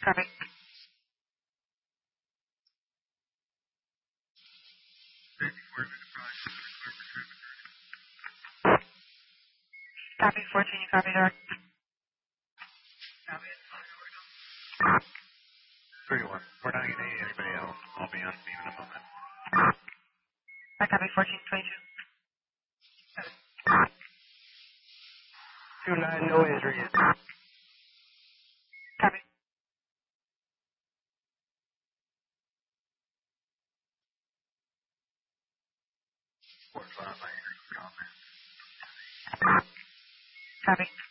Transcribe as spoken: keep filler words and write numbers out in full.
Copy. Copy, fourteen, you copy there. three one. We're not going to need anybody else. I'll be on beam in a moment. I copy, fourteen, twenty-two. two nine, noise read. Copy. Four five, I hear you. Copy.